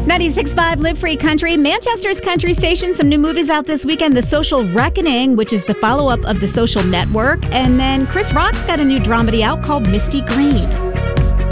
96.5 Live Free Country, Manchester's country station. Some new movies out this weekend. The Social Reckoning, which is the follow-up of The Social Network. And then Chris Rock's got a new dramedy out called Misty Green.